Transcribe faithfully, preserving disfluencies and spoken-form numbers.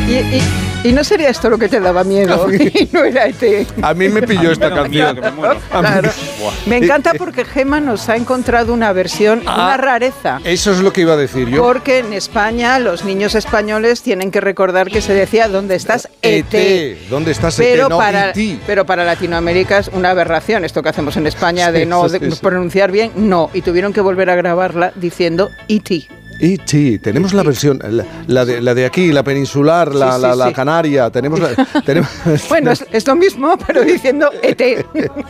Y, y, y no sería esto lo que te daba miedo. Y no era E T. A mí me pilló esta canción. Que me muero. Claro. Me encanta porque Gemma nos ha encontrado una versión, ah, una rareza. Eso es lo que iba a decir yo. Porque en España los niños españoles tienen que recordar que se decía ¿dónde estás? E T. ¿Dónde estás? Pero E T, no para, E T. Pero para Latinoamérica es una aberración esto que hacemos en España de sí, no sí, de sí. pronunciar bien, no. Y tuvieron que volver a grabarla diciendo E T. E T, tenemos la versión, la, la, de, la de aquí, la peninsular, la, sí, sí, la, la sí. canaria, tenemos la, tenemos Bueno, es, es lo mismo, pero diciendo E T.